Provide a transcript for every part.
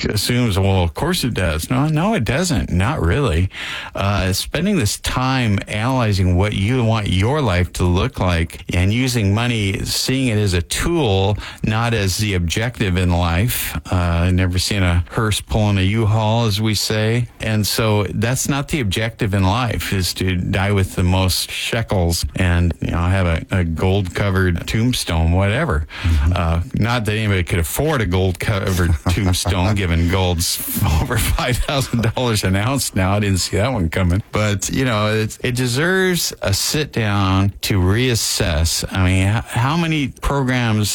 assumes, well, of course it does. No, it doesn't. Not really. Spending this time analyzing what you want your life to look like and using money, seeing it as a tool, not as the objective in life. Never seen a hearse pulling a U-Haul, as we say. And so that's not the objective in life, is to die with the most shekels and, have a gold-covered tombstone, whatever. Not that anybody could afford a gold-covered tombstone, given gold's over $5,000 an ounce now. I didn't see that one coming. But, it deserves a sit-down to reassess. I mean, how many programs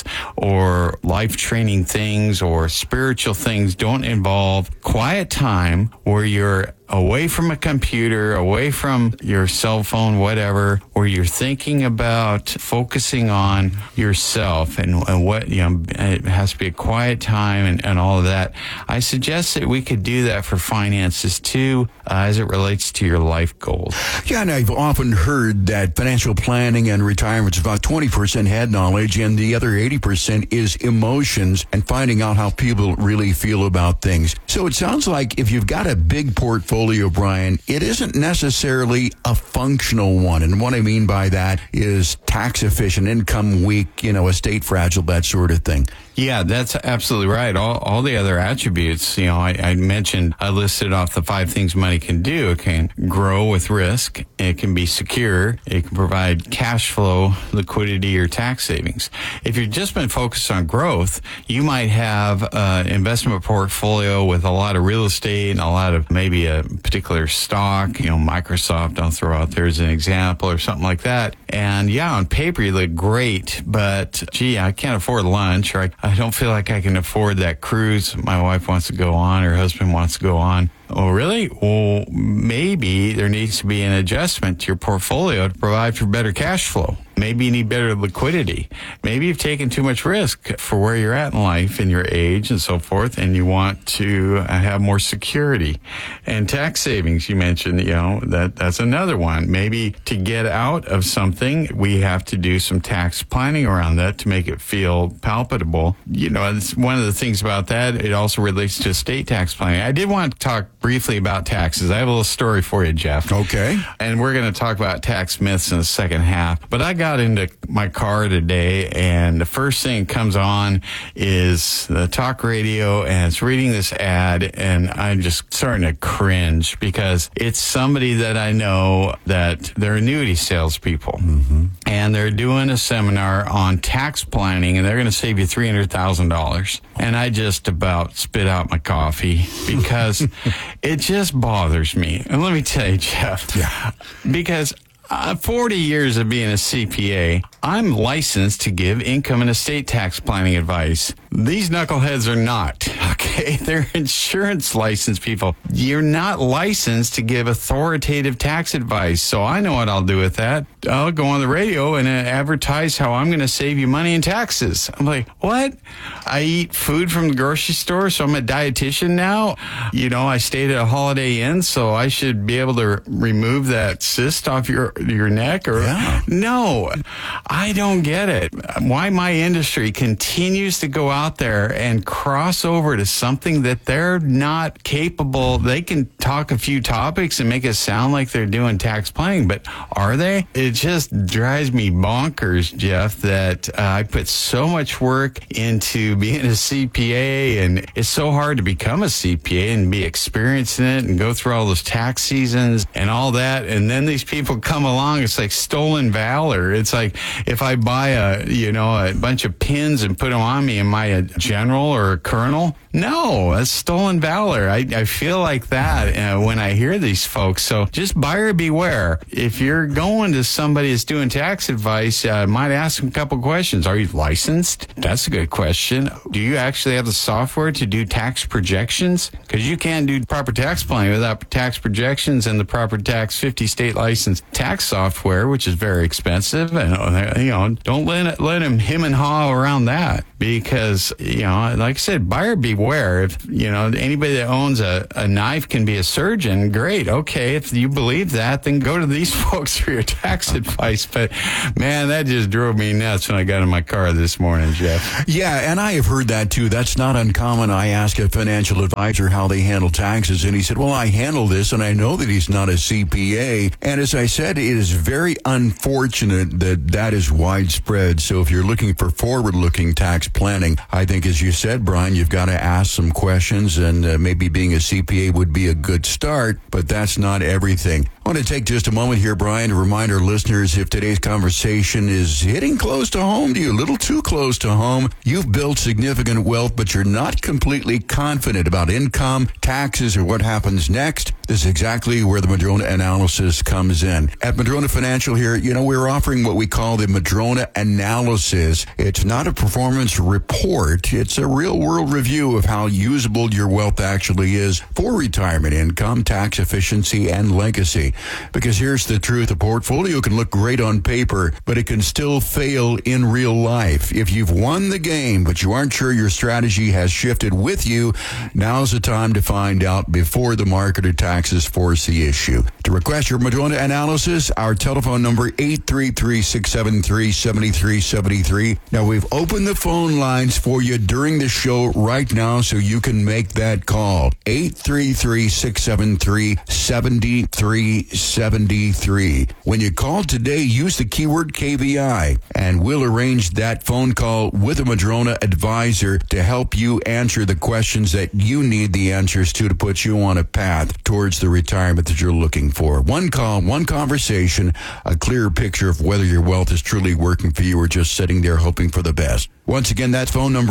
or life training things or spiritual things don't involve quiet time where you're away from a computer, away from your cell phone, whatever, where you're thinking about focusing on yourself and what, it has to be a quiet time and all of that. I suggest that we could do that for finances too, as it relates to your life goals. Yeah, and I've often heard that financial planning and retirement is about 20% head knowledge and the other 80% is emotions and finding out how people really feel about things. So it sounds like if you've got a big portfolio, Brian, it isn't necessarily a functional one. And what I mean by that is tax efficient, income weak, estate fragile, that sort of thing. Yeah, that's absolutely right. All the other attributes, I mentioned, I listed off the 5 things money can do. It can grow with risk. It can be secure. It can provide cash flow, liquidity, or tax savings. If you've just been focused on growth, you might have an investment portfolio with a lot of real estate and a lot of maybe a particular stock, Microsoft, I'll throw out there as an example or something like that. And yeah, on paper you look great, but gee, I can't afford lunch, or I don't feel like I can afford that cruise my wife wants to go on, her husband wants to go on. Oh, really? Well, maybe there needs to be an adjustment to your portfolio to provide for better cash flow. Maybe you need better liquidity. Maybe you've taken too much risk for where you're at in life and your age and so forth, and you want to have more security. And tax savings, you mentioned, that's another one. Maybe to get out of something, we have to do some tax planning around that to make it feel palpable. It's one of the things about that, it also relates to estate tax planning. I did want to talk briefly about taxes. I have a little story for you, Jeff. Okay. And we're going to talk about tax myths in the second half. But I got into my car today, and the first thing that comes on is the talk radio, and it's reading this ad, and I'm just starting to cringe because it's somebody that I know that they're annuity salespeople. Mm-hmm. And they're doing a seminar on tax planning, and they're going to save you $300,000. And I just about spit out my coffee because it just bothers me. And let me tell you, Jeff, because 40 years of being a CPA, I'm licensed to give income and estate tax planning advice. These knuckleheads are not, okay? They're insurance licensed people. You're not licensed to give authoritative tax advice. So I know what I'll do with that. I'll go on the radio and advertise how I'm going to save you money in taxes. I'm like, what? I eat food from the grocery store, so I'm a dietitian now? I stayed at a Holiday Inn, so I should be able to remove that cyst off your neck? Or no, I don't get it. Why my industry continues to go out there and cross over to something that they're not capable. They can talk a few topics and make it sound like they're doing tax planning, but are they? It just drives me bonkers, Jeff, that I put so much work into being a CPA, and it's so hard to become a CPA and be experienced in it and go through all those tax seasons and all that. And then these people come along, it's like stolen valor. It's like if I buy a bunch of pins and put them on me, am I a general or a colonel? No, that's stolen valor. I feel like that when I hear these folks. So just buyer beware. If you're going to somebody that's doing tax advice, might ask them a couple questions. Are you licensed? That's a good question. Do you actually have the software to do tax projections? Because you can't do proper tax planning without tax projections and the proper tax 50 state licensed tax software, which is very expensive. And don't let him hem and haw around that, because, like I said, buyer beware. If, anybody that owns a knife can be a surgeon, great. Okay. If you believe that, then go to these folks for your tax advice. But man, that just drove me nuts when I got in my car this morning, Jeff. Yeah, and I have heard that too. That's not uncommon. I asked a financial advisor how they handle taxes, and he said, well, I handle this, and I know that he's not a CPA. And as I said, it is very unfortunate that is widespread. So if you're looking for forward-looking tax planning, I think, as you said, Brian, you've got to ask some questions, and maybe being a CPA would be a good start, but that's not everything. I want to take just a moment here, Brian, to remind our listeners, if today's conversation is hitting close to home to you, a little too close to home, you've built significant wealth, but you're not completely confident about income, taxes, or what happens next, this is exactly where the Madrona analysis comes in. At Madrona Financial here, we're offering what we call the Madrona analysis. It's not a performance report. It's a real-world review of how usable your wealth actually is for retirement income, tax efficiency, and legacy. Because here's the truth. A portfolio can look great on paper, but it can still fail in real life. If you've won the game, but you aren't sure your strategy has shifted with you, now's the time to find out before the market or taxes force the issue. To request your Madrona analysis, our telephone number 833-673-7373. Now, we've opened the phone lines for you during the show right now, so you can make that call. 833-673-7373. When you call today, use the keyword KVI, and we'll arrange that phone call with a Madrona advisor to help you answer the questions that you need the answers to put you on a path towards the retirement that you're looking for. One call, one conversation, a clear picture of whether your wealth is truly working for you or just sitting there hoping for the best. Once again, that's phone number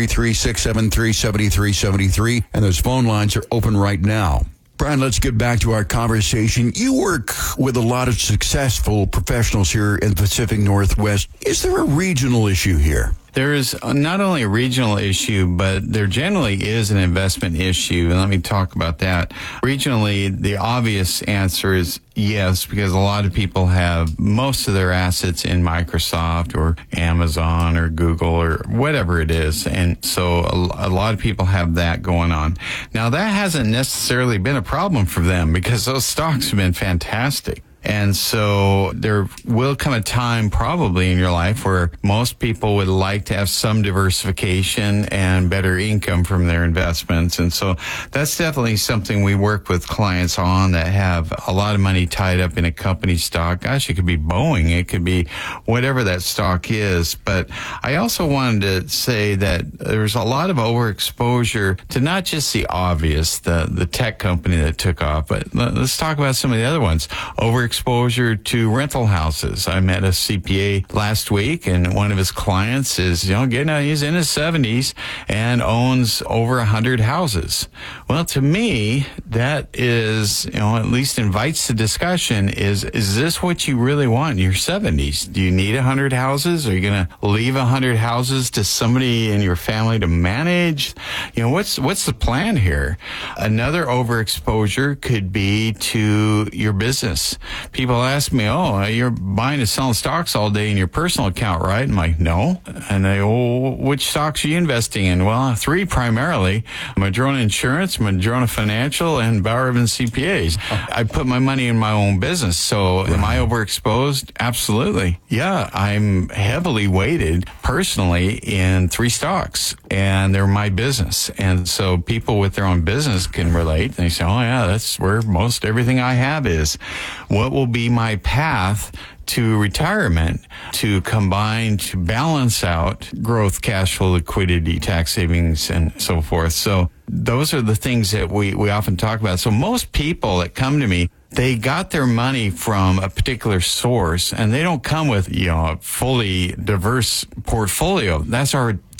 833-673-7373, and those phone lines are open right now. Brian, let's get back to our conversation. You work with a lot of successful professionals here in the Pacific Northwest. Is there a regional issue here? There is not only a regional issue, but there generally is an investment issue. And let me talk about that. Regionally, the obvious answer is yes, because a lot of people have most of their assets in Microsoft or Amazon or Google or whatever it is. And so a lot of people have that going on. Now, that hasn't necessarily been a problem for them because those stocks have been fantastic. And so there will come a time probably in your life where most people would like to have some diversification and better income from their investments. And so that's definitely something we work with clients on that have a lot of money tied up in a company stock. Gosh, it could be Boeing. It could be whatever that stock is. But I also wanted to say that there's a lot of overexposure to not just the obvious, the tech company that took off, but let's talk about some of the other ones. Overexposure to rental houses. I met a CPA last week, and one of his clients is, he's in his 70s and owns over 100 houses. Well, to me, that is, at least invites the discussion, is this what you really want in your 70s? Do you need 100 houses? Are you going to leave 100 houses to somebody in your family to manage? What's the plan here? Another overexposure could be to your business. People ask me, you're buying and selling stocks all day in your personal account, right? I'm like, no. And they, which stocks are you investing in? Well, 3 primarily: Madrona Insurance, Madrona Financial, and Bauer Evans CPAs. I put my money in my own business. So am I overexposed? Absolutely. Yeah, I'm heavily weighted personally in 3 stocks, and they're my business. And so people with their own business can relate. They say, that's where most everything I have is. What will be my path to retirement to combine, to balance out growth, cash flow, liquidity, tax savings, and so forth? So those are the things that we often talk about. So most people that come to me, they got their money from a particular source, and they don't come with, a fully diverse portfolio. That's our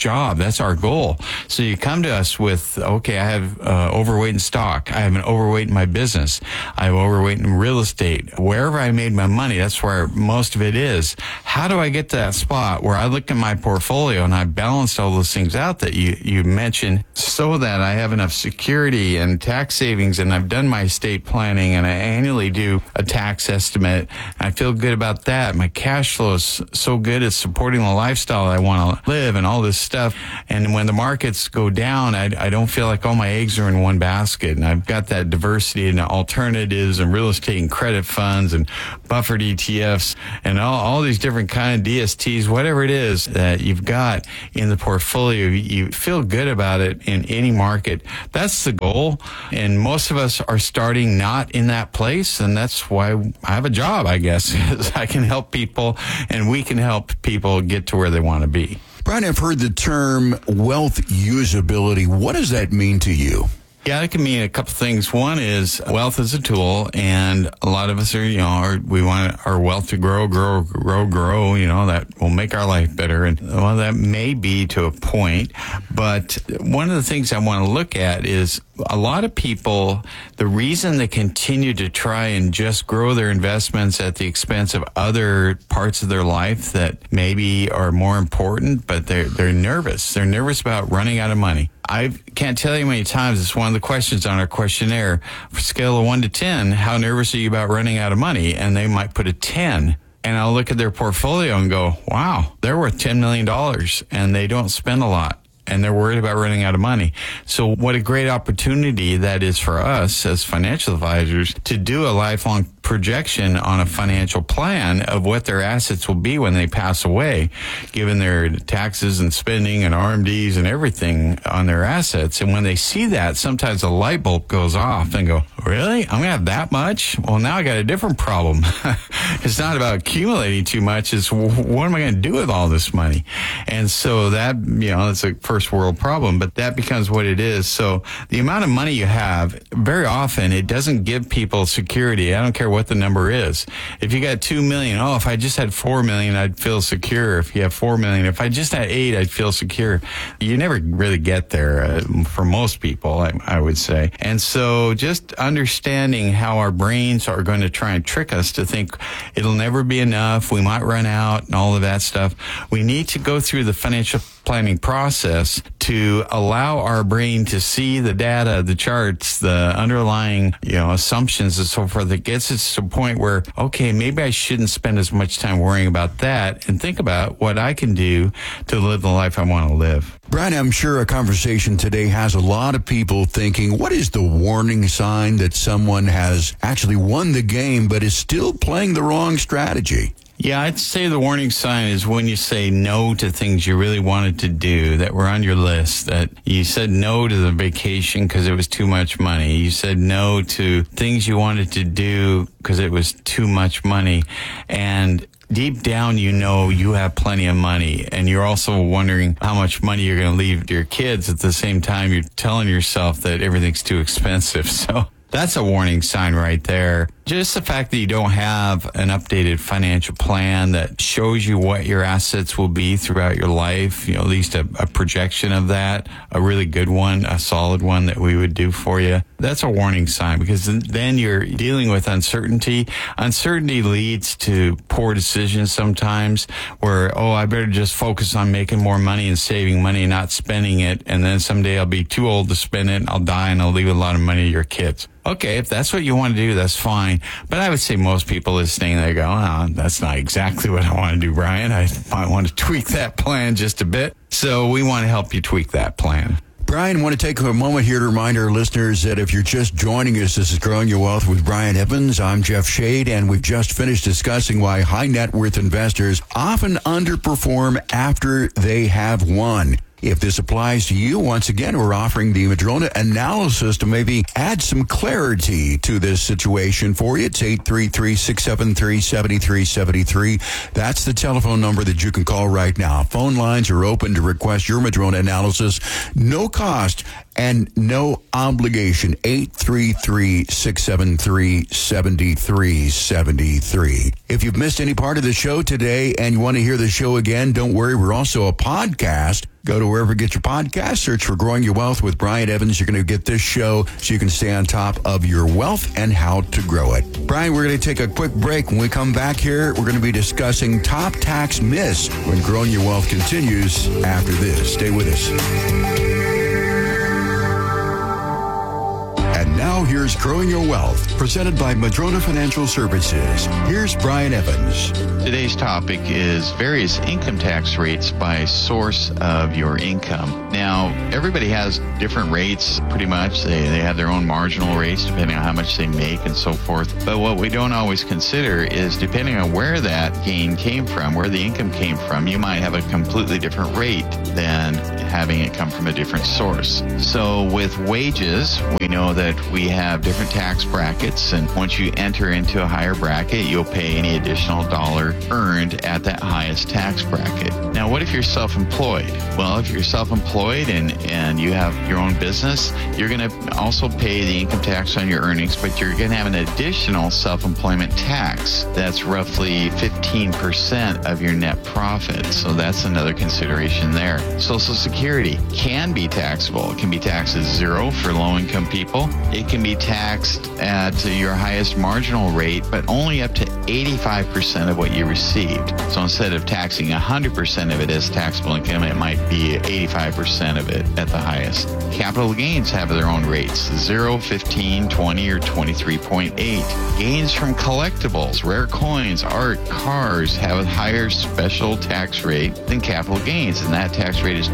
job. That's our goal. So you come to us with, okay, I have overweight in stock. I have an overweight in my business. I have overweight in real estate. Wherever I made my money, that's where most of it is. How do I get to that spot where I look at my portfolio and I balanced all those things out that you mentioned so that I have enough security and tax savings, and I've done my estate planning, and I annually do a tax estimate. I feel good about that. My cash flow is so good. It's supporting the lifestyle I want to live and all this stuff. And when the markets go down, I don't feel like all my eggs are in one basket. And I've got that diversity in alternatives and real estate and credit funds and buffered ETFs and all these different kind of DSTs, whatever it is that you've got in the portfolio. You feel good about it in any market. That's the goal. And most of us are starting not in that place. And that's why I have a job, I guess, is I can help people and we can help people get to where they want to be. Brian, I've heard the term wealth usability. What does that mean to you? Yeah, it can mean a couple things. One is wealth is a tool, and a lot of us are, we want our wealth to grow, that will make our life better. And well, that may be to a point, but one of the things I want to look at is a lot of people, the reason they continue to try and just grow their investments at the expense of other parts of their life that maybe are more important, but they're nervous. They're nervous about running out of money. I can't tell you how many times it's one of the questions on our questionnaire. For a scale of 1 to 10, how nervous are you about running out of money? And they might put a 10. And I'll look at their portfolio and go, wow, they're worth $10 million and they don't spend a lot. And they're worried about running out of money. So what a great opportunity that is for us as financial advisors to do a lifelong projection on a financial plan of what their assets will be when they pass away, given their taxes and spending and RMDs and everything on their assets. And when they see that, sometimes a light bulb goes off and go, really? I'm going to have that much? Well, now I got a different problem. It's not about accumulating too much. It's what am I going to do with all this money? And so that, it's a first world problem, but that becomes what it is. So the amount of money you have, very often it doesn't give people security. I don't care what the number is. If you got 2 million, if I just had 4 million, I'd feel secure. If you have 4 million, if I just had 8, I'd feel secure. You never really get there for most people, I would say. And so just understanding how our brains are going to try and trick us to think it'll never be enough, we might run out and all of that stuff. We need to go through the financial planning process to allow our brain to see the data, the charts, the underlying, assumptions and so forth. That gets us to a point where, okay, maybe I shouldn't spend as much time worrying about that and think about what I can do to live the life I want to live. Brian, I'm sure a conversation today has a lot of people thinking, what is the warning sign that someone has actually won the game but is still playing the wrong strategy? Yeah, I'd say the warning sign is when you say no to things you really wanted to do that were on your list, that you said no to the vacation because it was too much money. You said no to things you wanted to do because it was too much money. And deep down, you have plenty of money, and you're also wondering how much money you're going to leave to your kids. At the same time, you're telling yourself that everything's too expensive. So that's a warning sign right there. Just the fact that you don't have an updated financial plan that shows you what your assets will be throughout your life, at least a projection of that, a really good one, a solid one that we would do for you. That's a warning sign, because then you're dealing with uncertainty. Uncertainty leads to poor decisions sometimes where, I better just focus on making more money and saving money and not spending it. And then someday I'll be too old to spend it and I'll die and I'll leave a lot of money to your kids. Okay, if that's what you want to do, that's fine. But I would say most people listening, they go, that's not exactly what I want to do, Brian. I might want to tweak that plan just a bit. So we want to help you tweak that plan. Brian, I want to take a moment here to remind our listeners that if you're just joining us, this is Growing Your Wealth with Brian Evans. I'm Jeff Shade, and we've just finished discussing why high net worth investors often underperform after they have won. If this applies to you, once again, we're offering the Madrona analysis to maybe add some clarity to this situation for you. It's 833-673-7373. That's the telephone number that you can call right now. Phone lines are open to request your Madrona analysis. No cost and no obligation. 833-673-7373. If you've missed any part of the show today and you want to hear the show again, don't worry. We're also a podcast. Go to wherever you get your podcast, search for Growing Your Wealth with Brian Evans. You're going to get this show so you can stay on top of your wealth and how to grow it. Brian, we're going to take a quick break. When we come back here, we're going to be discussing top tax myths when Growing Your Wealth continues after this. Stay with us. And now here's Growing Your Wealth, presented by Madrona Financial Services. Here's Brian Evans. Today's topic is various income tax rates by source of your income. Now, everybody has different rates, pretty much. They have their own marginal rates depending on how much they make and so forth. But what we don't always consider is depending on where that gain came from, where the income came from, you might have a completely different rate than having it come from a different source. So with wages, we know that we have different tax brackets, and once you enter into a higher bracket, you'll pay any additional dollar earned at that highest tax bracket. Now, what if you're self-employed? Well, if you're self-employed and you have your own business, you're going to also pay the income tax on your earnings, but you're going to have an additional self-employment tax that's roughly 15% of your net profit. So that's another consideration there. Social Security can be taxable. It can be taxed as zero for low-income people. It can be taxed at your highest marginal rate, but only up to 85% of what you received. So instead of taxing 100% of it as taxable income, it might be 85% of it at the highest. Capital gains have their own rates, 0, 15, 20, or 23.8. Gains from collectibles, rare coins, art, cars have a higher special tax rate than capital gains, and that tax rate is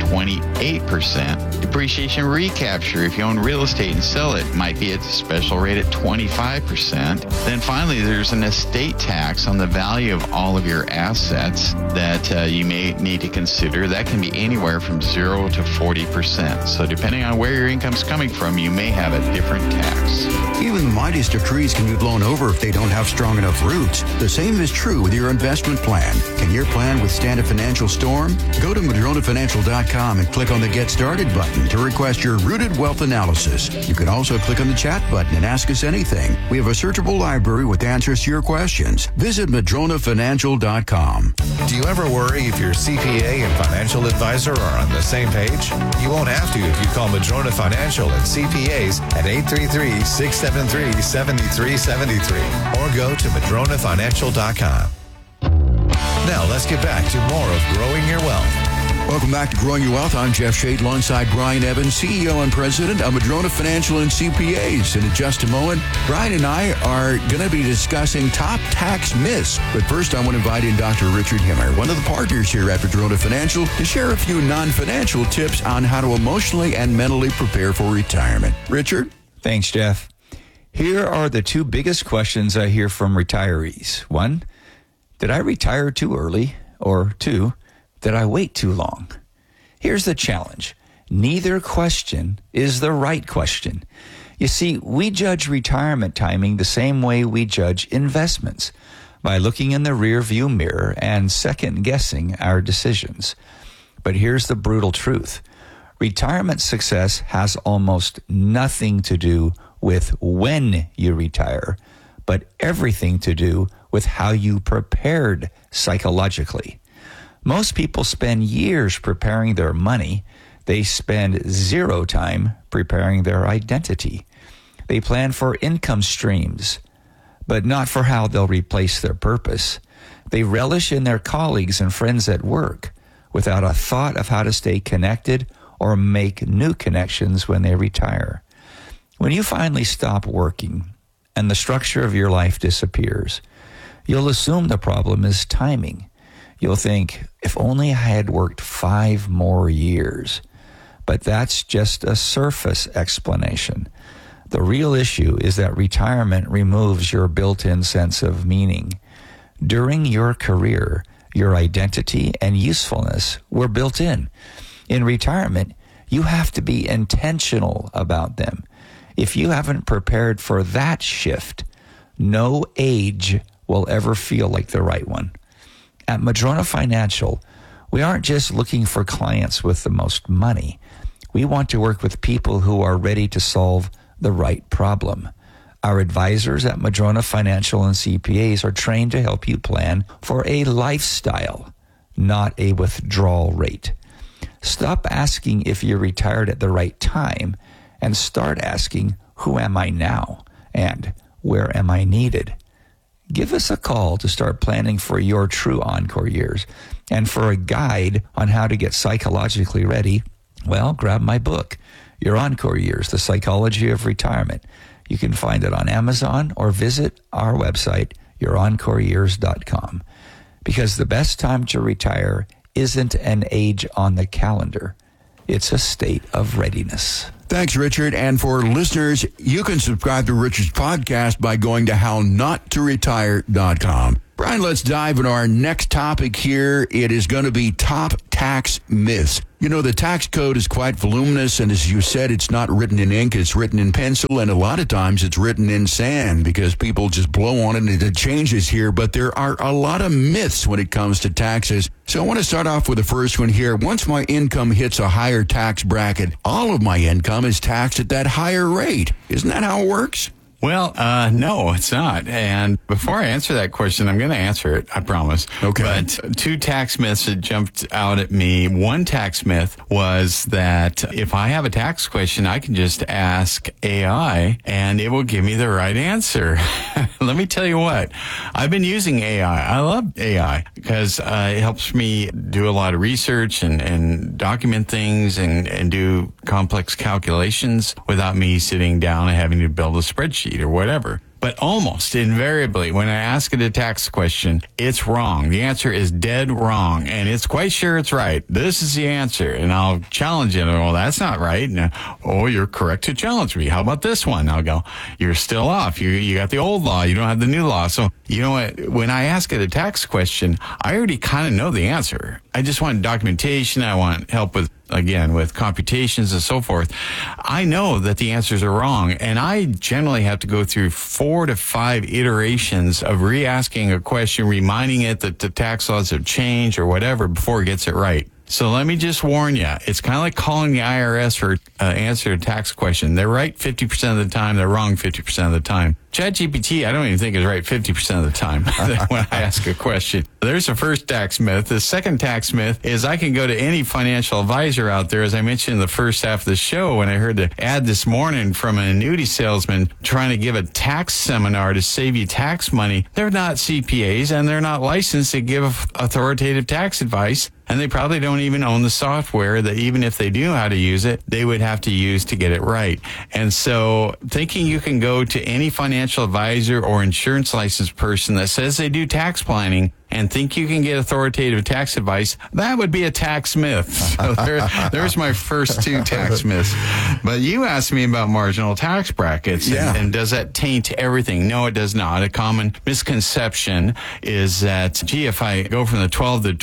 28%. Depreciation recapture, if you own real estate and sell it, might be at a special rate at 25%. Then finally, there's an estate tax on the value of all of your assets that you may need to consider. That can be anywhere from 0 to 40%. So depending on where your income's coming from, you may have a different tax. Even the mightiest of trees can be blown over if they don't have strong enough roots. The same is true with your investment plan. Can your plan withstand a financial storm? Go to MadronaFinancial.com and click on the Get Started button to request your Rooted Wealth Analysis. You can also click on the chat button and ask us anything. We have a searchable library with answers to your questions. Visit MadronaFinancial.com. Do you ever worry if your CPA and financial advisor are on the same page? You won't have to if you call Madrona Financial and CPAs at 833-673-7373 or go to MadronaFinancial.com. Now let's get back to more of Growing Your Wealth. Welcome back to Growing Your Wealth. I'm Jeff Shade alongside Brian Evans, CEO and President of Madrona Financial and CPAs. And in just a moment, Brian and I are going to be discussing top tax myths. But first, I want to invite in Dr. Richard Himmer, one of the partners here at Madrona Financial, to share a few non-financial tips on how to emotionally and mentally prepare for retirement. Richard? Thanks, Jeff. Here are the two biggest questions I hear from retirees. One, did I retire too early? Or two, did I wait too long? Here's the challenge. Neither question is the right question. You see, we judge retirement timing the same way we judge investments, by looking in the rearview mirror and second-guessing our decisions. But here's the brutal truth. Retirement success has almost nothing to do with when you retire, but everything to do with how you prepared psychologically. Most people spend years preparing their money. They spend zero time preparing their identity. They plan for income streams, but not for how they'll replace their purpose. They relish in their colleagues and friends at work without a thought of how to stay connected or make new connections when they retire. When you finally stop working and the structure of your life disappears, you'll assume the problem is timing. You'll think, if only I had worked 5 more years. But that's just a surface explanation. The real issue is that retirement removes your built-in sense of meaning. During your career, your identity and usefulness were built in. In retirement, you have to be intentional about them. If you haven't prepared for that shift, no age will ever feel like the right one. At Madrona Financial, we aren't just looking for clients with the most money. We want to work with people who are ready to solve the right problem. Our advisors at Madrona Financial and CPAs are trained to help you plan for a lifestyle, not a withdrawal rate. Stop asking if you're retired at the right time and start asking, who am I now? And where am I needed? Give us a call to start planning for your true encore years. And for a guide on how to get psychologically ready, well, grab my book, Your Encore Years, The Psychology of Retirement. You can find it on Amazon or visit our website, yourencoreyears.com. Because the best time to retire isn't an age on the calendar. It's a state of readiness. Thanks, Richard. And for listeners, you can subscribe to Richard's podcast by going to hownottoretire.com. Brian, let's dive into our next topic here. It is going to be top tax myths. You know, the tax code is quite voluminous, and as you said, it's not written in ink, it's written in pencil, and a lot of times it's written in sand because people just blow on it and it changes here. But there are a lot of myths when it comes to taxes. So I want to start off with the first one here. Once my income hits a higher tax bracket, all of my income is taxed at that higher rate. Isn't that how it works? Well, no, it's not. And before I answer that question, I'm going to answer it, I promise. Okay. But two tax myths that jumped out at me. One tax myth was that if I have a tax question, I can just ask AI and it will give me the right answer. Let me tell you what, I've been using AI. I love AI because it helps me do a lot of research and document things and do complex calculations without me sitting down and having to build a spreadsheet or whatever. But almost invariably, when I ask it a tax question, it's wrong. The answer is dead wrong, and it's quite sure it's right. This is the answer, and I'll challenge it. Oh, that's not right. And, oh, you're correct to challenge me. How about this one? I'll go, you're still off. You got the old law. You don't have the new law. So, you know what? When I ask it a tax question, I already kind of know the answer. I just want documentation. I want help with computations and so forth. I know that the answers are wrong, and I generally have to go through 4 to 5 iterations of re-asking a question, reminding it that the tax laws have changed or whatever before it gets it right. So let me just warn you, it's kind of like calling the IRS for answer a tax question. They're right 50% of the time, they're wrong 50% of the time. ChatGPT, I don't even think is right 50% of the time when I ask a question. There's the first tax myth. The second tax myth is I can go to any financial advisor out there. As I mentioned in the first half of the show, when I heard the ad this morning from an annuity salesman trying to give a tax seminar to save you tax money, they're not CPAs and they're not licensed to give authoritative tax advice. And they probably don't even own the software that even if they do know how to use it, they would have to use to get it right. And so thinking you can go to any financial advisor or insurance licensed person that says they do tax planning and think you can get authoritative tax advice, that would be a tax myth. So there's my first two tax myths. But you asked me about marginal tax brackets, and does that taint everything? No, it does not. A common misconception is that, gee, if I go from the 12 to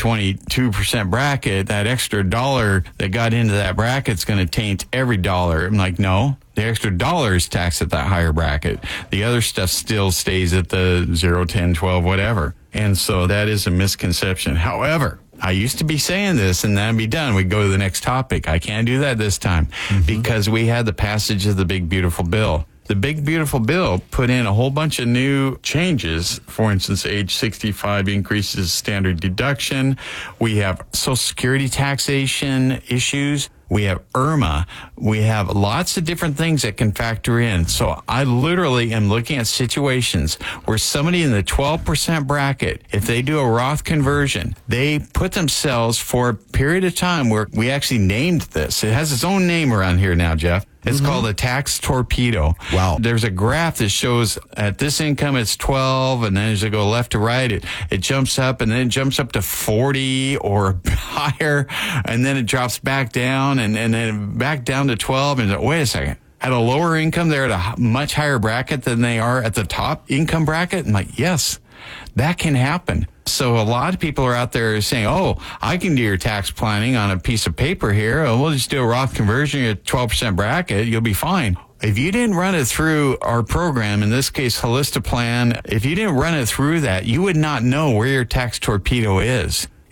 22% bracket, that extra dollar that got into that bracket is going to taint every dollar. I'm like, no. The extra dollar is taxed at that higher bracket. The other stuff still stays at the 0, 10, 12, whatever. And so that is a misconception. However, I used to be saying this and then I'd be done. We'd go to the next topic. I can't do that this time because we had the passage of the Big Beautiful Bill. The Big Beautiful Bill put in a whole bunch of new changes. For instance, age 65 increases standard deduction. We have Social Security taxation issues. We have IRMA. We have lots of different things that can factor in. So I literally am looking at situations where somebody in the 12% bracket, if they do a Roth conversion, they put themselves for a period of time where we actually named this. It has its own name around here now, Jeff. It's called a tax torpedo. Wow. There's a graph that shows at this income it's 12, and then as you go left to right, it jumps up, and then it jumps up to 40 or higher, and then it drops back down, and then back down to 12, and wait a second. At a lower income, they're at a much higher bracket than they are at the top income bracket? I'm like, yes, that can happen. So a lot of people are out there saying, oh, I can do your tax planning on a piece of paper here. Oh, we'll just do a Roth conversion at 12% bracket. You'll be fine. If you didn't run it through our program, in this case, Holistiplan, if you didn't run it through that, you would not know where your tax torpedo is.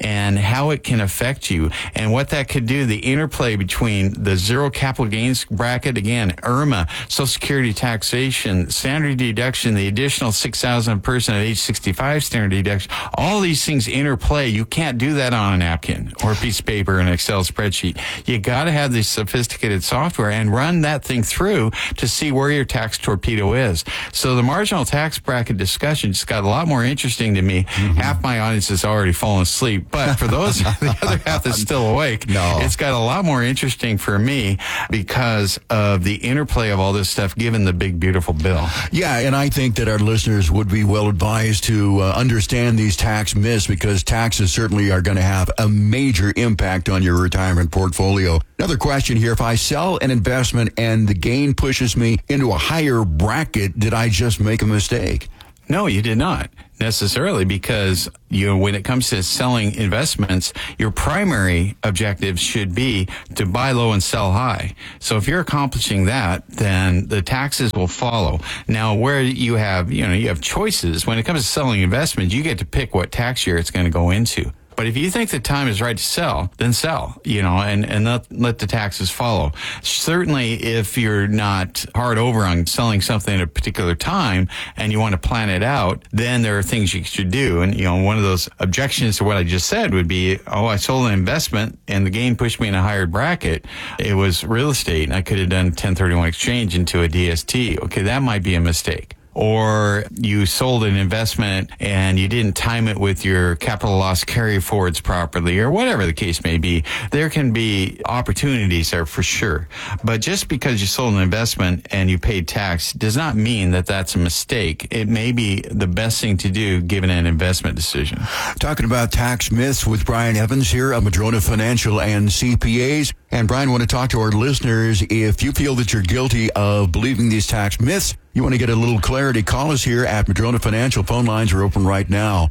and how it can affect you and what that could do, the interplay between the zero capital gains bracket, again, IRMA, Social Security taxation, standard deduction, the additional $6,000 a person at age 65 standard deduction, all these things interplay. You can't do that on a napkin or a piece of paper or an Excel spreadsheet. You got to have this sophisticated software and run that thing through to see where your tax torpedo is. So the marginal tax bracket discussion just got a lot more interesting to me. Half my audience has already fallen asleep, but for those, the other half that's still awake, it's got a lot more interesting for me because of the interplay of all this stuff given the big, beautiful bill. Yeah, and I think that our listeners would be well advised to understand these tax myths because taxes certainly are going to have a major impact on your retirement portfolio. Another question here, if I sell an investment and the gain pushes me into a higher bracket, did I just make a mistake? No, you did not necessarily, because when it comes to selling investments, your primary objective should be to buy low and sell high. So if you're accomplishing that, then the taxes will follow. Now, where you have choices when it comes to selling investments, you get to pick what tax year it's going to go into. But if you think the time is right to sell, then sell, and let the taxes follow. Certainly, if you're not hard over on selling something at a particular time and you want to plan it out, then there are things you should do. And, one of those objections to what I just said would be, I sold an investment and the gain pushed me in a higher bracket. It was real estate and I could have done 1031 exchange into a DST. Okay, that might be a mistake. Or you sold an investment and you didn't time it with your capital loss carry forwards properly, or whatever the case may be. There can be opportunities there for sure. But just because you sold an investment and you paid tax does not mean that that's a mistake. It may be the best thing to do given an investment decision. Talking about tax myths with Brian Evans here of Madrona Financial and CPAs. And Brian, I want to talk to our listeners. If you feel that you're guilty of believing these tax myths, you want to get a little clarity, call us here at Madrona Financial. Phone lines are open right now.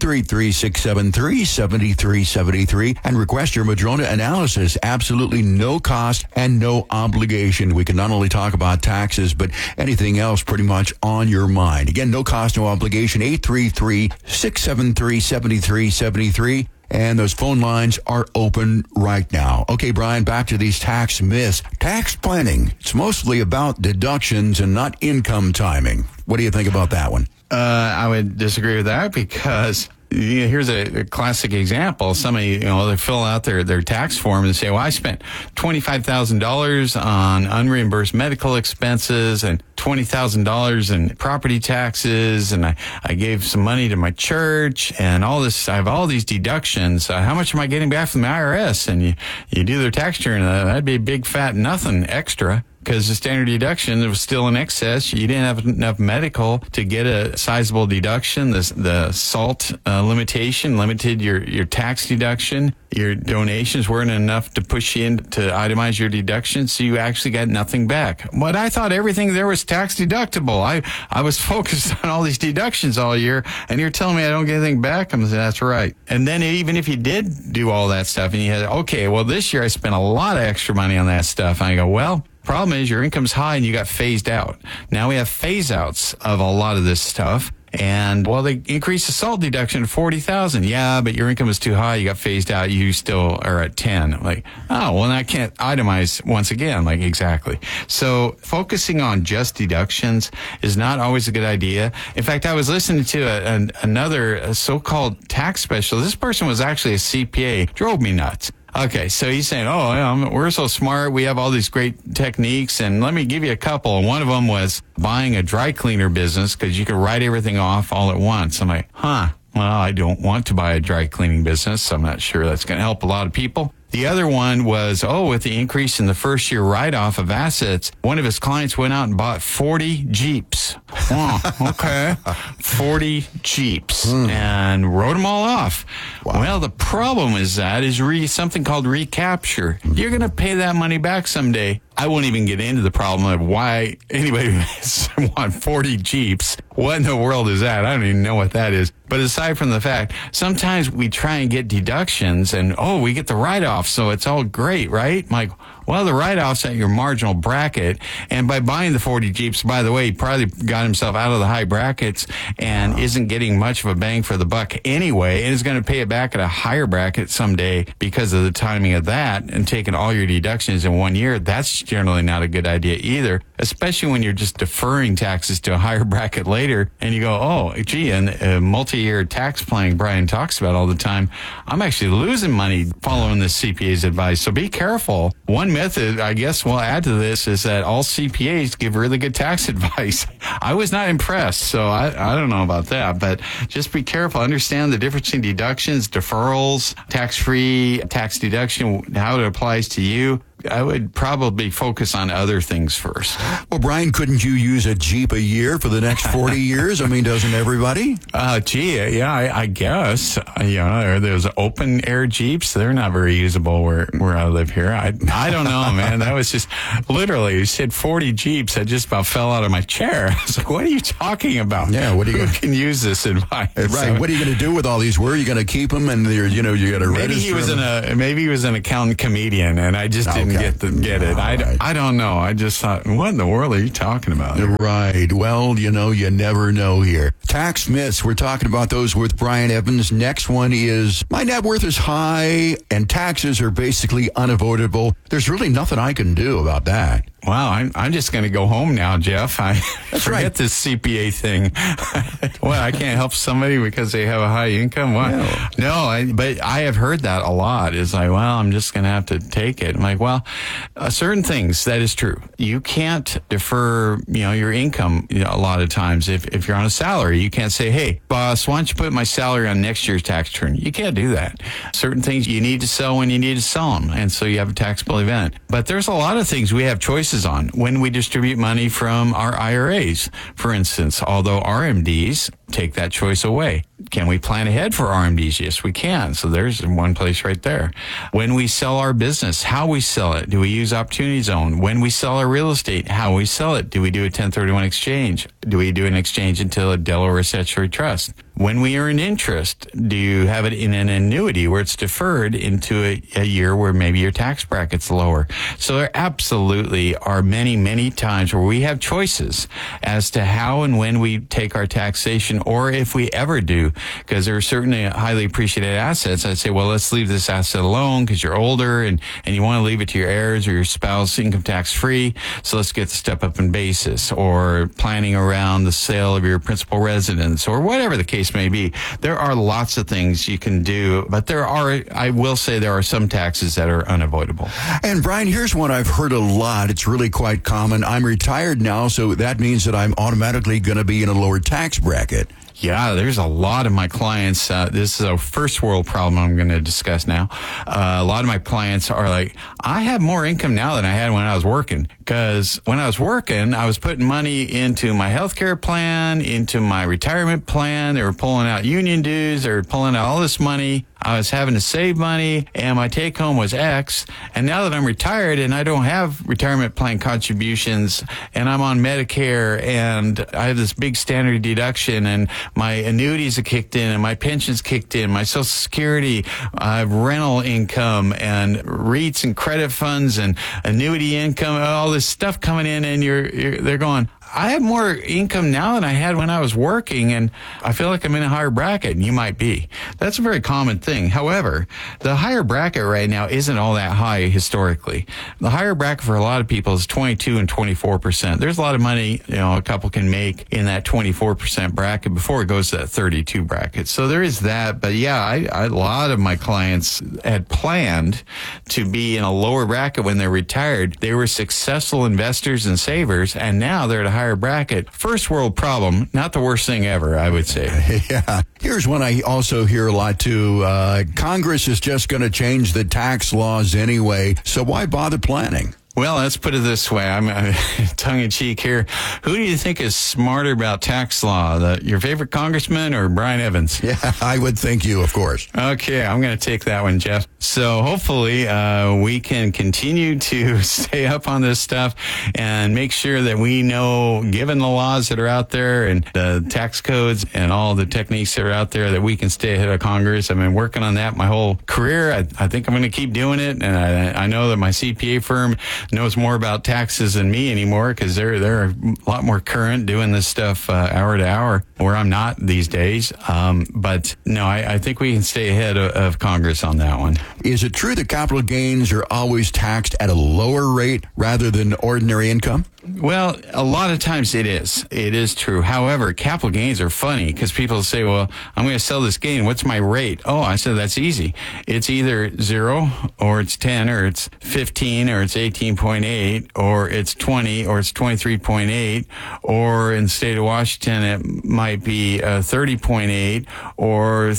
833-673-7373 and request your Madrona analysis. Absolutely no cost and no obligation. We can not only talk about taxes, but anything else pretty much on your mind. Again, no cost, no obligation. 833-673-7373. And those phone lines are open right now. Okay, Brian, back to these tax myths. Tax planning, it's mostly about deductions and not income timing. What do you think about that one? I would disagree with that because here's a classic example. Somebody, they fill out their tax form and say, well, I spent $25,000 on unreimbursed medical expenses and $20,000 in property taxes, and I gave some money to my church and all this. I have all these deductions. How much am I getting back from the IRS? And you do their tax return. That'd be a big fat nothing extra. Because the standard deduction was still in excess. You didn't have enough medical to get a sizable deduction. The SALT limitation limited your tax deduction. Your donations weren't enough to push you in to itemize your deductions, so you actually got nothing back. But I thought everything there was tax deductible. I was focused on all these deductions all year, and you're telling me I don't get anything back? I'm saying, that's right. And then even if you did do all that stuff, and you had, okay, well, this year I spent a lot of extra money on that stuff. And I go, well, problem is your income's high and you got phased out. Now we have phase outs of a lot of this stuff. And, well, they increased the SALT deduction to $40,000. Yeah, but your income is too high. You got phased out. You still are at 10. I'm like, oh, well, I can't itemize once again. Like, exactly. So focusing on just deductions is not always a good idea. In fact, I was listening to another so-called tax specialist. This person was actually a CPA. Drove me nuts. Okay, so he's saying, we're so smart. We have all these great techniques, and let me give you a couple. And one of them was buying a dry cleaner business because you could write everything off all at once. I'm like, well, I don't want to buy a dry cleaning business, so I'm not sure that's going to help a lot of people. The other one was, with the increase in the first year write-off of assets, one of his clients went out and bought 40 Jeeps. Okay. 40 Jeeps and wrote them all off. Wow. Well, the problem is something called recapture. You're going to pay that money back someday. I won't even get into the problem of why anybody would want 40 Jeeps. What in the world is that? I don't even know what that is. But aside from the fact, sometimes we try and get deductions and, we get the write-off, so it's all great, right? I'm like, Well, the write-off's at your marginal bracket. And by buying the 40 Jeeps, by the way, he probably got himself out of the high brackets and isn't getting much of a bang for the buck anyway, and is going to pay it back at a higher bracket someday because of the timing of that, and taking all your deductions in 1 year. That's generally not a good idea either, especially when you're just deferring taxes to a higher bracket later, and you go, oh, gee, and multi-year tax planning Brian talks about all the time, I'm actually losing money following this CPA's advice. So be careful. One method, I guess we'll add to this, is that all CPAs give really good tax advice. I was not impressed, so I don't know about that, but just be careful. Understand the difference in deductions, deferrals, tax-free, tax deduction, how it applies to you. I would probably focus on other things first. Well, Brian, couldn't you use a Jeep a year for the next 40 years? I mean, doesn't everybody? Yeah, I guess. Those open air Jeeps, they're not very usable where I live here. I don't know, man. That was just literally, you said 40 Jeeps. I just about fell out of my chair. I was like, what are you talking about? Yeah, what are you Who can use this advice? Right. So, what are you going to do with all these? Where are you going to keep them? And you got to register them? Maybe he was an accountant comedian, and I just didn't get it. I don't know. I just thought, what in the world are you talking about? Right. Well, you never know here. Tax myths. We're talking about those with Brian Evans. Next one is, my net worth is high and taxes are basically unavoidable. There's really nothing I can do about that. Wow, I'm just going to go home now, Jeff. That's forget right. this CPA thing. What, I can't help somebody because they have a high income? What? No, but I have heard that a lot. It's like, well, I'm just going to have to take it. I'm like, well, certain things, that is true. You can't defer, your income a lot of times. If you're on a salary, you can't say, hey, boss, why don't you put my salary on next year's tax return? You can't do that. Certain things you need to sell when you need to sell them. And so you have a taxable event. But there's a lot of things we have choices on when we distribute money from our IRAs, for instance, although RMDs take that choice away. Can we plan ahead for RMDs? Yes, we can. So there's one place right there. When we sell our business, how we sell it. Do we use Opportunity Zone? When we sell our real estate, how we sell it. Do we do a 1031 exchange? Do we do an exchange into a Delaware statutory trust? When we earn interest, do you have it in an annuity where it's deferred into a year where maybe your tax bracket's lower? So there absolutely are many, many times where we have choices as to how and when we take our taxation, or if we ever do, because there are certainly highly appreciated assets. I'd say, well, let's leave this asset alone because you're older and you want to leave it to your heirs or your spouse income tax free. So let's get the step up in basis, or planning around the sale of your principal residence, or whatever the case may be. There are lots of things you can do, but I will say there are some taxes that are unavoidable. And Brian, here's one I've heard a lot. It's really quite common. I'm retired now, so that means that I'm automatically going to be in a lower tax bracket. Yeah, there's a lot of my clients. This is a first world problem I'm going to discuss now. A lot of my clients are like, I have more income now than I had when I was working. Because when I was working, I was putting money into my healthcare plan, into my retirement plan. They were pulling out union dues. They were pulling out all this money. I was having to save money, and my take home was X. And now that I'm retired and I don't have retirement plan contributions, and I'm on Medicare, and I have this big standard deduction, and my annuities are kicked in, and my pensions kicked in, my Social Security, I have rental income, and REITs and credit funds, and annuity income, all this stuff coming in, and they're going, I have more income now than I had when I was working, and I feel like I'm in a higher bracket, and you might be. That's a very common thing. However, the higher bracket right now isn't all that high historically. The higher bracket for a lot of people is 22 and 24%. There's a lot of money, a couple can make in that 24% bracket before it goes to that 32 bracket. So there is that. But yeah, a lot of my clients had planned to be in a lower bracket when they're retired. They were successful investors and savers, and now they're at a higher bracket. First world problem, not the worst thing ever, I would say. Yeah. Here's one I also hear a lot too. Congress is just going to change the tax laws anyway, so why bother planning? Well, let's put it this way. I'm tongue-in-cheek here. Who do you think is smarter about tax law? Your favorite congressman or Brian Evans? Yeah, I would think you, of course. Okay, I'm going to take that one, Jeff. So hopefully we can continue to stay up on this stuff and make sure that we know, given the laws that are out there and the tax codes and all the techniques that are out there, that we can stay ahead of Congress. I've been working on that my whole career. I think I'm going to keep doing it. And I know that my CPA firm knows more about taxes than me anymore because they're a lot more current doing this stuff hour to hour, where I'm not these days. But no, I think we can stay ahead of Congress on that one. Is it true that capital gains are always taxed at a lower rate rather than ordinary income? Well, a lot of times it is. It is true. However, capital gains are funny because people say, well, I'm going to sell this gain. What's my rate? Oh, I said, that's easy. It's either 0 or it's 10 or it's 15 or it's 18.8 or it's 20 or it's 23.8 or in the state of Washington, it might be 30.8 or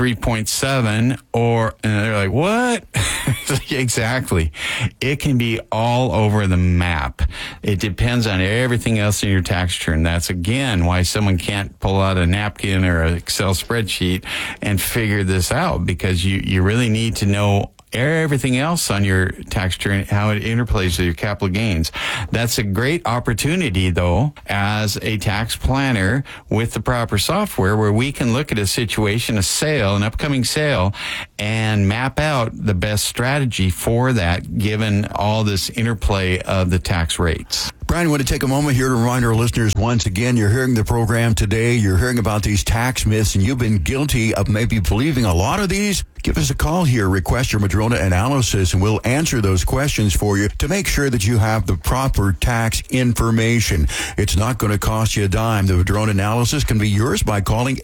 33.7 or, and they're like, what? Exactly. It can be all over the map. It depends on everything else in your tax return. That's, again, why someone can't pull out a napkin or an Excel spreadsheet and figure this out, because you really need to know everything else on your tax return, how it interplays with your capital gains. That's a great opportunity, though, as a tax planner with the proper software, where we can look at a situation, a sale, an upcoming sale, and map out the best strategy for that, given all this interplay of the tax rates. Brian, I want to take a moment here to remind our listeners once again, you're hearing the program today, you're hearing about these tax myths, and you've been guilty of maybe believing a lot of these. Give us a call here, request your Madrona analysis, and we'll answer those questions for you to make sure that you have the proper tax information. It's not going to cost you a dime. The Madrona analysis can be yours by calling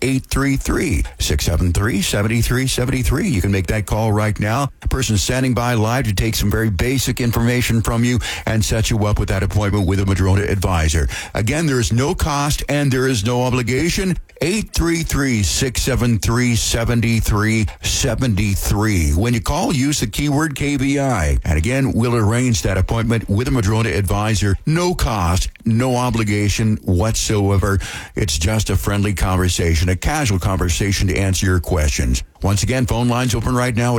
833-673-7373. You can make that call right now. A person standing by live to take some very basic information from you and set you up with that appointment with a Madrona advisor. Again, there is no cost and there is no obligation. 833-673-7373. When you call, use the keyword KBI. And again, we'll arrange that appointment with a Madrona advisor. No cost, no obligation whatsoever. It's just a friendly conversation, a casual conversation to answer your questions. Once again, phone lines open right now at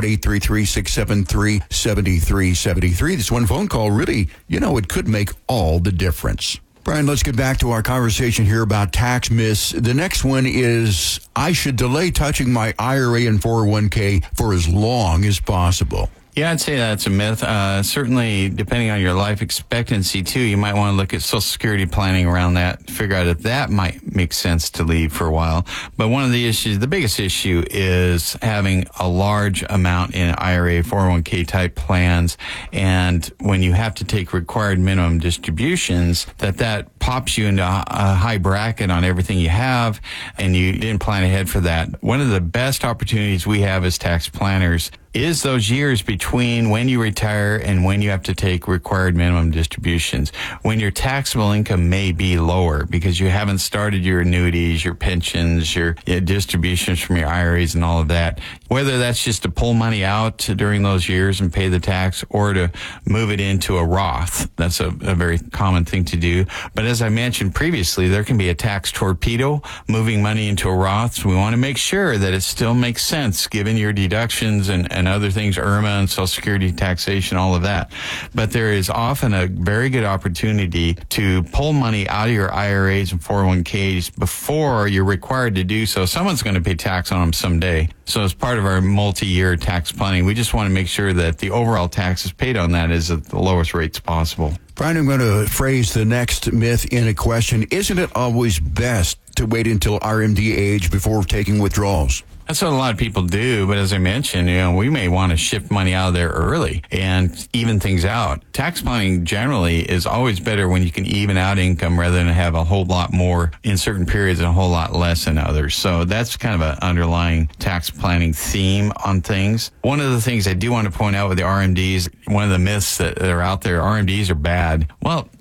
833-673-7373. This one phone call really, it could make all the difference. Brian, let's get back to our conversation here about tax myths. The next one is, I should delay touching my IRA and 401k for as long as possible. Yeah, I'd say that's a myth. Certainly, depending on your life expectancy, too, you might want to look at Social Security planning around that, figure out if that might make sense to leave for a while. But one of the issues, the biggest issue, is having a large amount in IRA, 401k type plans. And when you have to take required minimum distributions, that pops you into a high bracket on everything you have, and you didn't plan ahead for that. One of the best opportunities we have as tax planners is those years between when you retire and when you have to take required minimum distributions, when your taxable income may be lower because you haven't started your annuities, your pensions, your distributions from your IRAs and all of that. Whether that's just to pull money out during those years and pay the tax, or to move it into a Roth. That's a very common thing to do. But as I mentioned previously, there can be a tax torpedo moving money into a Roth. So we want to make sure that it still makes sense given your deductions and other things, IRMA and Social Security taxation, all of that. But there is often a very good opportunity to pull money out of your IRAs and 401ks before you're required to do so. Someone's going to pay tax on them someday. So as part of our multi-year tax planning, we just want to make sure that the overall taxes paid on that is at the lowest rates possible. Brian, I'm going to phrase the next myth in a question. Isn't it always best to wait until RMD age before taking withdrawals? That's what a lot of people do, but as I mentioned, we may want to shift money out of there early and even things out. Tax planning generally is always better when you can even out income rather than have a whole lot more in certain periods and a whole lot less in others. So that's kind of an underlying tax planning theme on things. One of the things I do want to point out with the RMDs, one of the myths that are out there, RMDs are bad. Well,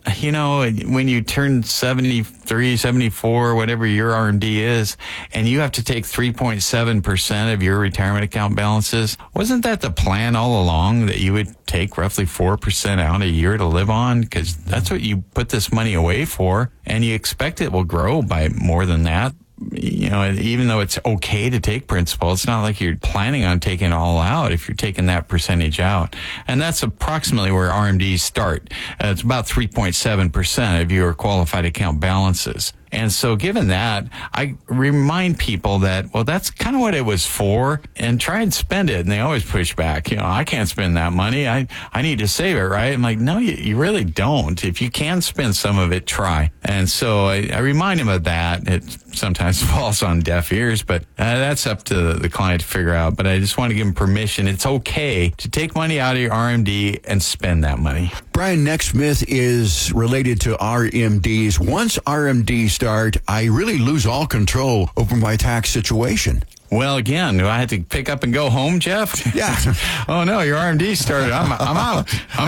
when you turn 73, 74, whatever your RMD is, and you have to take 3.7% of your retirement account balances, wasn't that the plan all along, that you would take roughly 4% out a year to live on? Because that's what you put this money away for, and you expect it will grow by more than that. Even though it's okay to take principal, it's not like you're planning on taking it all out if you're taking that percentage out. And that's approximately where RMDs start. It's about 3.7% of your qualified account balances. And so given that, I remind people that, well, that's kind of what it was for, and try and spend it. And they always push back. I can't spend that money. I need to save it, right? I'm like, no, you really don't. If you can spend some of it, try. And so I remind them of that. It sometimes falls on deaf ears, but that's up to the client to figure out. But I just want to give them permission. It's okay to take money out of your RMD and spend that money. Brian, next myth is related to RMDs. Once RMDs start, I really lose all control over my tax situation. Well, again, do I have to pick up and go home, Jeff? Yeah. Oh, no, your RMD started. I'm out.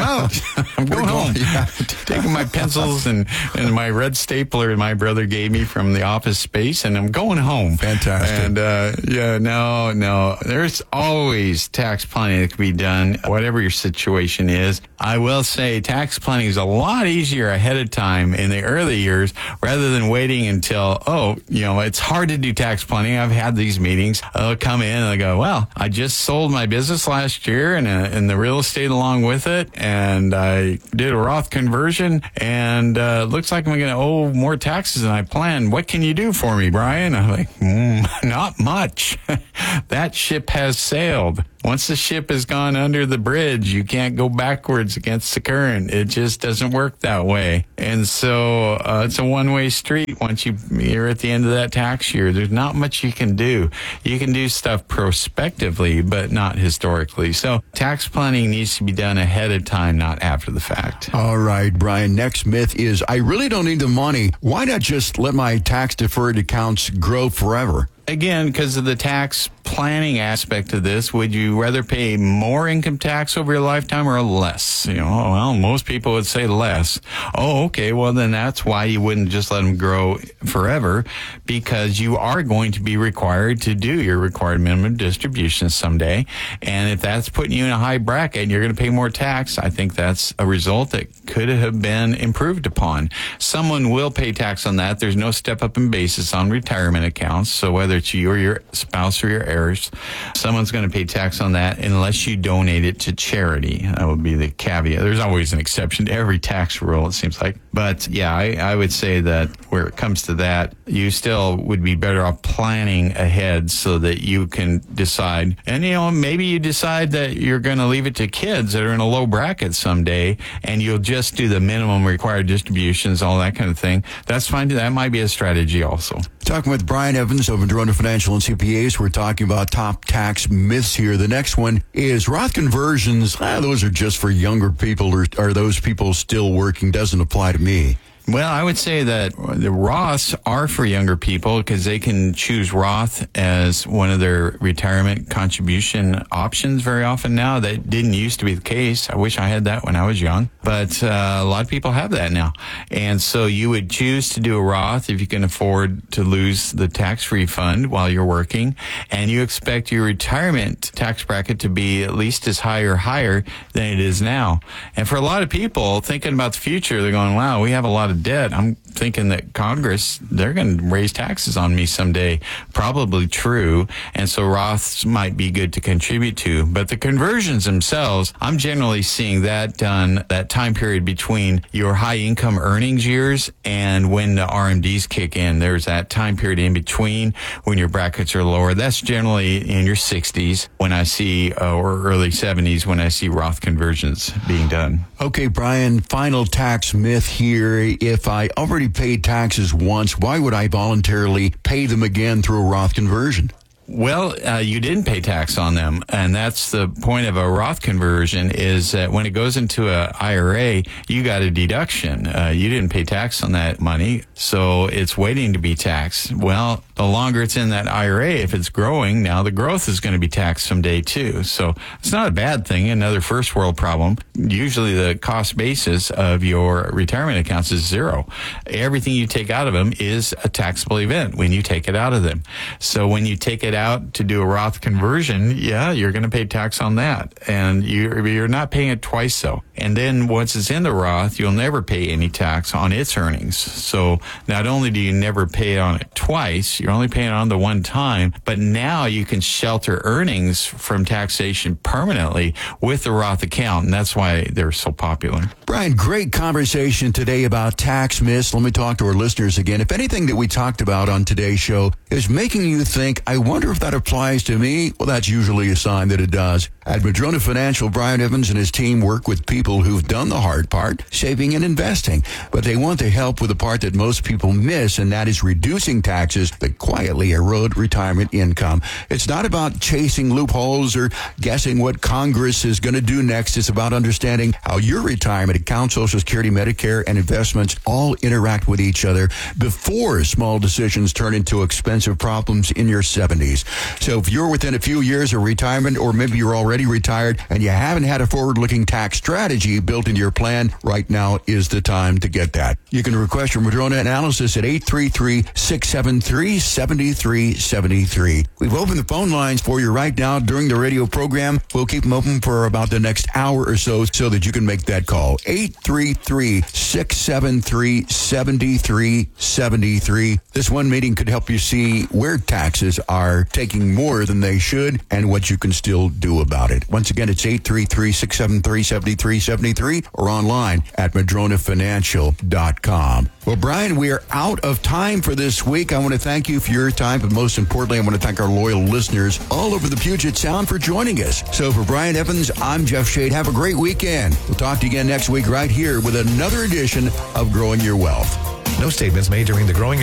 I'm going home. Yeah. Taking my pencils and my red stapler my brother gave me from the office space, and I'm going home. Fantastic. And, no. There's always tax planning that can be done, whatever your situation is. I will say tax planning is a lot easier ahead of time in the early years rather than waiting until, it's hard to do tax planning. I've had these meetings. They'll come in and they go, well, I just sold my business last year and the real estate along with it, and I did a Roth conversion, and looks like I'm going to owe more taxes than I planned. What can you do for me, Brian? I'm like, not much. That ship has sailed. Once the ship has gone under the bridge, you can't go backwards against the current. It just doesn't work that way. And so it's a one-way street once you're at the end of that tax year. There's not much you can do. You can do stuff prospectively, but not historically. So tax planning needs to be done ahead of time, not after the fact. All right, Brian, next myth is, I really don't need the money. Why not just let my tax-deferred accounts grow forever? Again, because of the tax planning aspect of this, would you rather pay more income tax over your lifetime or less? Most people would say less. Oh, okay. Well, then that's why you wouldn't just let them grow forever, because you are going to be required to do your required minimum distributions someday. And if that's putting you in a high bracket and you're going to pay more tax, I think that's a result that could have been improved upon. Someone will pay tax on that. There's no step up in basis on retirement accounts. So whether it's you or your spouse or your heirs, someone's going to pay tax on that unless you donate it to charity. That would be the caveat. There's always an exception to every tax rule, it seems like. But yeah, I would say that where it comes to that, you still would be better off planning ahead so that you can decide. And, maybe you decide that you're going to leave it to kids that are in a low bracket someday, and you'll just do the minimum required distributions, all that kind of thing. That's fine. That might be a strategy also. Talking with Brian Evans of Madrona Financial and CPAs. We're talking about top tax myths here. The next one is Roth conversions. Those are just for younger people, or are those people still working? Doesn't apply to me. Well, I would say that the Roths are for younger people because they can choose Roth as one of their retirement contribution options very often now. That didn't used to be the case. I wish I had that when I was young, but a lot of people have that now. And so you would choose to do a Roth if you can afford to lose the tax refund while you're working, and you expect your retirement tax bracket to be at least as high or higher than it is now. And for a lot of people thinking about the future, they're going, wow, we have a lot of debt. I'm thinking that Congress, they're going to raise taxes on me someday. Probably true. And so Roths might be good to contribute to. But the conversions themselves, I'm generally seeing that done that time period between your high income earnings years and when the RMDs kick in. There's that time period in between when your brackets are lower. That's generally in your 60s when I see, or early 70s when I see Roth conversions being done. Okay, Brian, final tax myth here. If I already paid taxes once, why would I voluntarily pay them again through a Roth conversion? Well, you didn't pay tax on them, and that's the point of a Roth conversion, is that when it goes into a IRA, you got a deduction. You didn't pay tax on that money, so it's waiting to be taxed. Well, the longer it's in that IRA, if it's growing, now the growth is going to be taxed someday too. So it's not a bad thing. Another first world problem. Usually the cost basis of your retirement accounts is zero. Everything you take out of them is a taxable event when you take it out of them. So when you take it out to do a Roth conversion, yeah, you're going to pay tax on that. And you're not paying it twice though. And then once it's in the Roth, you'll never pay any tax on its earnings. So not only do you never pay on it twice, you're only paying on the one time, but now you can shelter earnings from taxation permanently with the Roth account. And that's why they're so popular. Brian, great conversation today about tax myths. Let me talk to our listeners again. If anything that we talked about on today's show is making you think, I wonder if that applies to me, well, that's usually a sign that it does. At Madrona Financial, Brian Evans and his team work with people who've done the hard part, saving and investing. But they want to help with the part that most people miss, and that is reducing taxes that quietly erode retirement income. It's not about chasing loopholes or guessing what Congress is going to do next. It's about understanding how your retirement account, Social Security, Medicare, and investments all interact with each other before small decisions turn into expensive problems in your 70s. So if you're within a few years of retirement, or maybe you're already retired and you haven't had a forward-looking tax strategy built into your plan, right now is the time to get that. You can request your Madrona analysis at 833-673-7373. We've opened the phone lines for you right now during the radio program. We'll keep them open for about the next hour or so that you can make that call. 833-673-7373. This one meeting could help you see where taxes are taking more than they should and what you can still do about it. Once again, it's 833-673-7373 or online at madronafinancial.com. Well, Brian, we are out of time for this week. I want to thank you for your time, but most importantly, I want to thank our loyal listeners all over the Puget Sound for joining us. So for Brian Evans, I'm Jeff Shade. Have a great weekend. We'll talk to you again next week right here with another edition of Growing Your Wealth. No statements made during the Growing